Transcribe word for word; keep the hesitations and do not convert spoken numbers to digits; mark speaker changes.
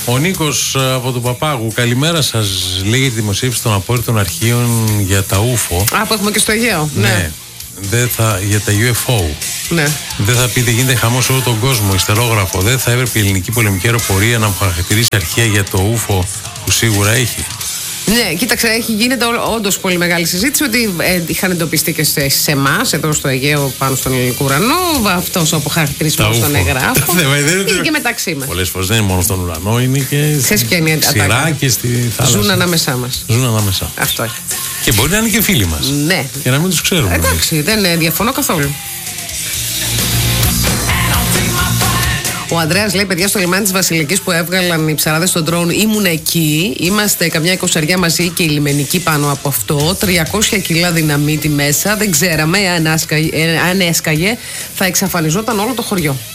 Speaker 1: Ο Νίκος από τον Παπάγου, καλημέρα σας. Λέει για τη δημοσίευση των απόρριτων αρχείων για τα ούφο.
Speaker 2: Α, που έχουμε και στο Αιγαίο. Ναι.
Speaker 1: ναι. Δεν θα, για τα γιου εφ ο.
Speaker 2: Ναι.
Speaker 1: Δεν θα πείτε γίνεται χαμός όλο τον κόσμο. Ιστερόγραφο. Δεν θα έπρεπε η ελληνική πολεμική αεροπορία να μου χαρακτηρίσει αρχεία για το ούφο που σίγουρα έχει.
Speaker 2: Ναι, κοίταξε, έχει γίνεται όντως πολύ μεγάλη συζήτηση ότι ε, είχαν εντοπιστεί και σε, σε εμάς, εδώ στο Αιγαίο, πάνω στον ελληνικό ουρανό, αυτός ο αποχαρακτηρισμός των εγγράφων. Είναι και μεταξύ μας.
Speaker 1: Πολλές φορές δεν είναι μόνο στον ουρανό, είναι και στη ξηρά και στη θάλασσα.
Speaker 2: Ζουν ανάμεσά μας.
Speaker 1: Ζουν ανάμεσά.
Speaker 2: Αυτό έχει.
Speaker 1: Και μπορεί να είναι και φίλοι μας.
Speaker 2: Ναι.
Speaker 1: Και να μην τους ξέρουμε.
Speaker 2: Εντάξει, δεν διαφωνώ καθόλου. Ο Ανδρέας λέει: παιδιά, στο λιμάνι της Βασιλικής που έβγαλαν οι ψαράδες στον ντρόουν, ήμουν εκεί. Είμαστε καμιά εικοσαριά μαζί και η λιμενική πάνω από αυτό. τριακόσια κιλά δυναμίτη μέσα. Δεν ξέραμε αν, άσκαγε, αν έσκαγε, θα εξαφανιζόταν όλο το χωριό.